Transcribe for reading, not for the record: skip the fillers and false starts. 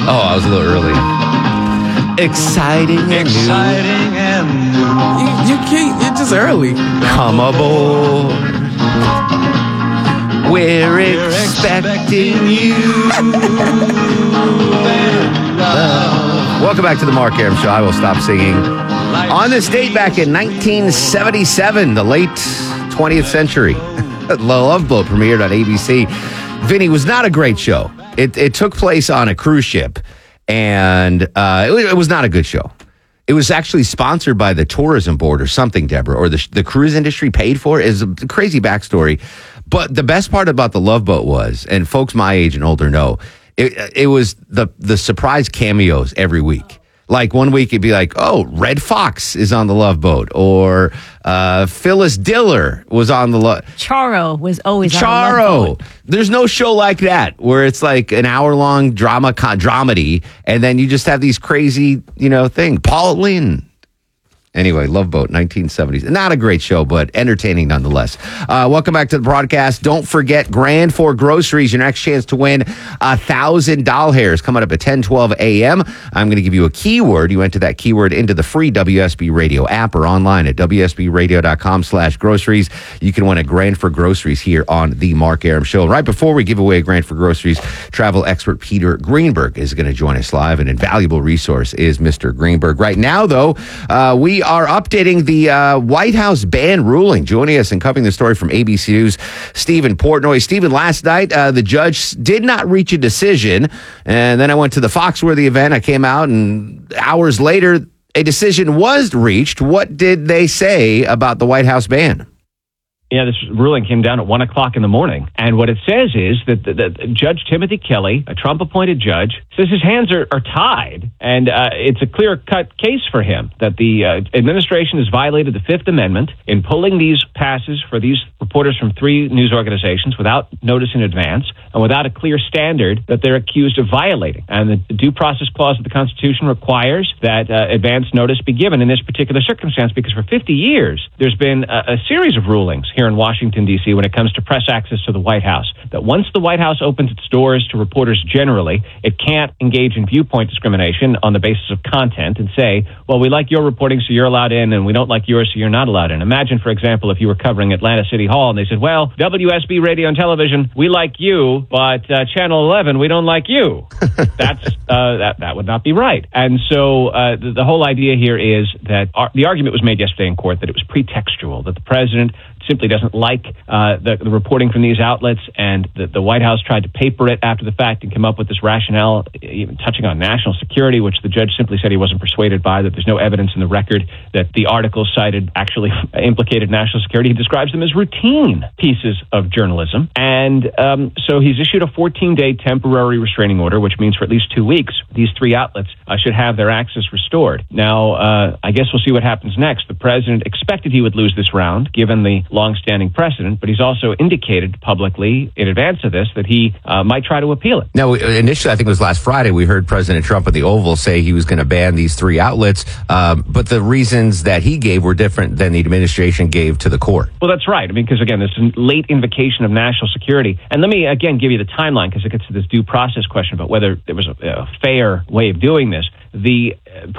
Oh, I was a little early. Exciting and new. You can't. It's just early. Come aboard. We're expecting you. Welcome back to the Mark Arum Show. I will stop singing. On this date back in 1977, the late 20th century, The Love Boat premiered on ABC. Vinny, was not a great show. It took place on a cruise ship, and it was not a good show. It was actually sponsored by the tourism board or something, Deborah, or the cruise industry paid for it. It's a crazy backstory. But the best part about The Love Boat was, and folks my age and older know, it was the surprise cameos every week. Like one week it'd be like, oh, Red Fox is on The Love Boat, or Phyllis Diller was on the Charo was always on The Love Boat. There's no show like that where it's like an hour-long dramedy, and then you just have these crazy, thing. Paul Lynn. Anyway, Love Boat, 1970s. Not a great show, but entertaining nonetheless. Welcome back to the broadcast. Don't forget, Grand Four Groceries, your next chance to win 1,000 doll hairs coming up at 10:12 a.m. I'm going to give you a keyword. You enter that keyword into the free WSB Radio app or online at WSBradio.com/groceries. You can win a Grand Four Groceries here on the Mark Arum Show. Right before we give away a Grand Four Groceries, travel expert Peter Greenberg is going to join us live. An invaluable resource is Mr. Greenberg. Right now, though, we are updating the White House ban ruling. Joining us and covering the story from ABC News, Stephen Portnoy. Stephen, last night, the judge did not reach a decision. And then I went to the Foxworthy event. I came out, and hours later, a decision was reached. What did they say about the White House ban? Yeah, this ruling came down at 1 o'clock in the morning. And what it says is that Judge Timothy Kelly, a Trump-appointed judge, says his hands are tied. And it's a clear-cut case for him that the administration has violated the Fifth Amendment in pulling these passes for these reporters from 3 news organizations without notice in advance and without a clear standard that they're accused of violating. And the due process clause of the Constitution requires that advance notice be given in this particular circumstance, because for 50 years, there's been a series of rulings here in Washington, D.C., when it comes to press access to the White House, that once the White House opens its doors to reporters generally, it can't engage in viewpoint discrimination on the basis of content and say, well, we like your reporting, so you're allowed in, and we don't like yours, so you're not allowed in. Imagine, for example, if you were covering Atlanta City Hall, and they said, well, WSB Radio and Television, we like you, but Channel 11, we don't like you. That would not be right. And so the whole idea here is that the argument was made yesterday in court that it was pretextual, that the president simply doesn't like the reporting from these outlets, and the White House tried to paper it after the fact and come up with this rationale, even touching on national security, which the judge simply said he wasn't persuaded by, that there's no evidence in the record that the articles cited actually implicated national security. He describes them as routine pieces of journalism. And so he's issued a 14-day temporary restraining order, which means for at least 2 weeks, these 3 outlets should have their access restored. Now, I guess we'll see what happens next. The president expected he would lose this round, given the long-standing precedent, but he's also indicated publicly in advance of this that he might try to appeal it. Now, initially, I think it was last Friday, we heard President Trump at the Oval say he was going to ban these 3 outlets, but the reasons that he gave were different than the administration gave to the court. Well, that's right. I mean, because again, this is a late invocation of national security. And let me, again, give you the timeline, because it gets to this due process question about whether there was a fair way of doing this. The